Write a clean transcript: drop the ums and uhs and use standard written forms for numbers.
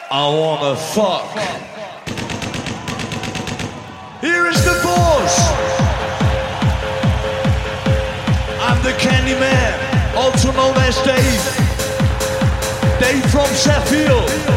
I wanna fuck. Here is the boss. I'm the Candyman, also known as Dave. Dave from Sheffield.